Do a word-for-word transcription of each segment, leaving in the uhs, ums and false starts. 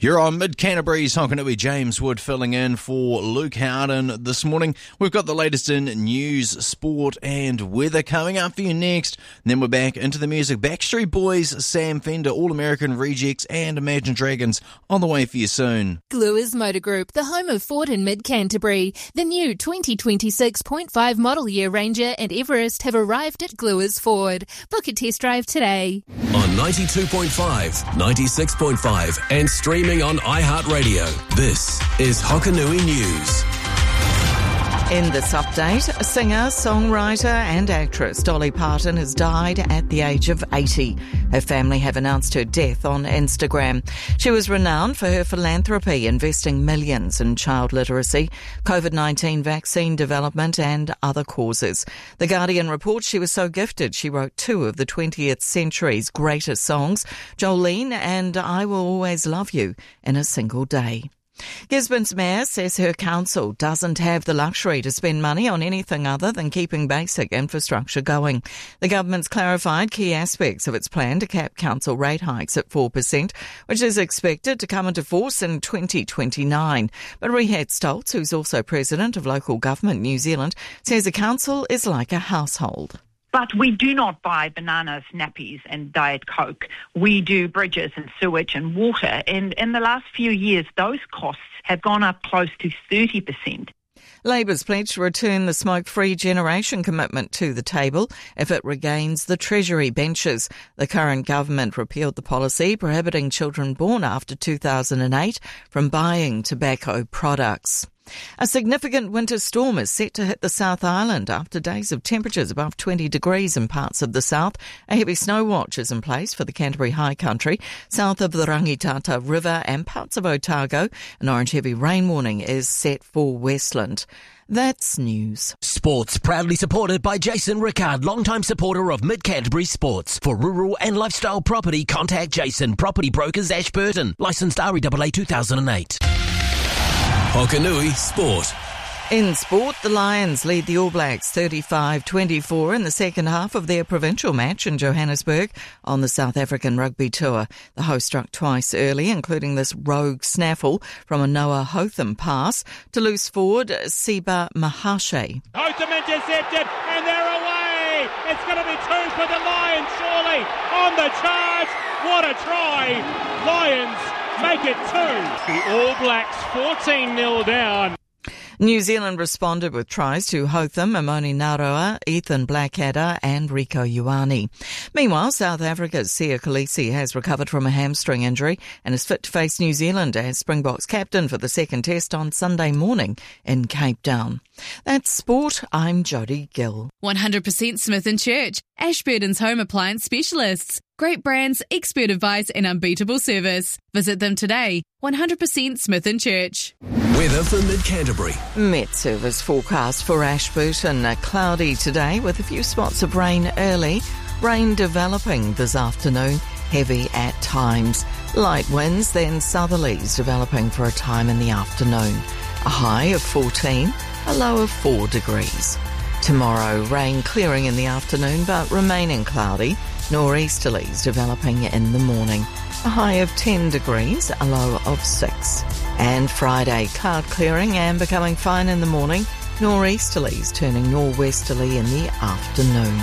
You're on Mid Canterbury's Hokanui. James Wood filling in for Luke Howden this morning. We've got the latest in news, sport and weather coming up for you next. And then we're back into the music. Backstreet Boys, Sam Fender, All American Rejects and Imagine Dragons on the way for you soon. Gluers Motor Group, the home of Ford in Mid Canterbury. The new twenty twenty-six point five model year Ranger and Everest have arrived at Gluers Ford. Book a test drive today. On ninety-two point five, ninety-six point five and streaming on iHeartRadio. This is Hokanui News. In this update, singer, songwriter and actress Dolly Parton has died at the age of eighty. Her family have announced her death on Instagram. She was renowned for her philanthropy, investing millions in child literacy, COVID nineteen vaccine development and other causes. The Guardian reports she was so gifted she wrote two of the twentieth century's greatest songs, Jolene and I Will Always Love You, in a single day. Gisborne's mayor says her council doesn't have the luxury to spend money on anything other than keeping basic infrastructure going. The government's clarified key aspects of its plan to cap council rate hikes at four percent, which is expected to come into force in twenty twenty-nine. But Rihad Stoltz, who's also president of Local Government New Zealand, says a council is like a household. But we do not buy bananas, nappies and Diet Coke. We do bridges and sewage and water. And in the last few years, those costs have gone up close to thirty percent. Labour's pledged to return the smoke-free generation commitment to the table if it regains the Treasury benches. The current government repealed the policy prohibiting children born after two thousand eight from buying tobacco products. A significant winter storm is set to hit the South Island after days of temperatures above twenty degrees in parts of the south. A heavy snow watch is in place for the Canterbury High Country, south of the Rangitata River and parts of Otago. An orange heavy rain warning is set for Westland. That's news. Sports proudly supported by Jason Rickard, longtime supporter of Mid Canterbury Sports. For rural and lifestyle property, contact Jason, Property Brokers, Ashburton. Licensed R E A A two thousand eight. Hokanui Sport. In sport, the Lions lead the All Blacks thirty-five twenty-four in the second half of their provincial match in Johannesburg on the South African Rugby Tour. The host struck twice early, including this rogue snaffle from a Noah Hotham pass to loose forward Siba Mahashe. Hotham intercepted and they're away! It's going to be two for the Lions, surely, on the charge. What a try! Lions make it two. The All Blacks fourteen nil down. New Zealand responded with tries to Hotham, Amoni Naroa, Ethan Blackadder and Rico Ioane. Meanwhile, South Africa's Sia Kolisi has recovered from a hamstring injury and is fit to face New Zealand as Springboks captain for the second test on Sunday morning in Cape Town. That's sport. I'm Jodie Gill. one hundred percent Smith and Church, Ashburton's home appliance specialists. Great brands, expert advice and unbeatable service. Visit them today. one hundred percent Smith and Church. Weather for Mid Canterbury. Met Service forecast for Ashburton. Uh, cloudy today with a few spots of rain early. Rain developing this afternoon. Heavy at times. Light winds, then southerlies developing for a time in the afternoon. A high of fourteen, a low of four degrees. Tomorrow, rain clearing in the afternoon but remaining cloudy. Nor'easterlies developing in the morning. A high of ten degrees, a low of six. And Friday, cloud clearing and becoming fine in the morning. Nor'easterlies turning nor'westerly in the afternoon.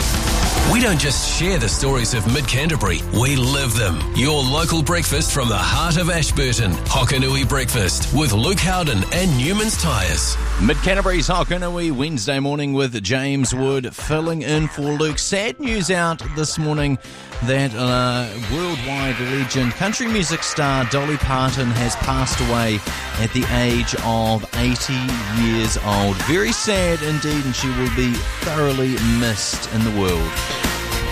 We don't just share the stories of Mid Canterbury, we live them. Your local breakfast from the heart of Ashburton. Hokanui Breakfast with Luke Howden and Newman's Tyres. Mid Canterbury's Hokanui Wednesday morning with James Wood filling in for Luke. Sad news out this morning that uh, worldwide legend, country music star Dolly Parton has passed away at the age of eighty years old. Very sad indeed, and she will be thoroughly missed in the world.